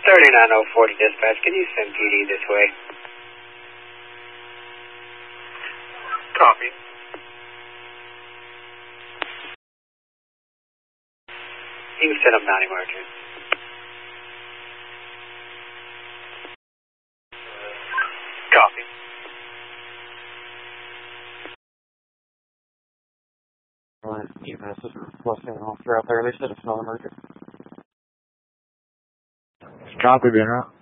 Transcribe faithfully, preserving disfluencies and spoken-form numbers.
thirty-nine oh forty dispatch, can you send P D this way? Copy. You can send up Mountie Marjorie. Copy. E M S is requesting an officer out there. They said it's not emergent. Copy, being out.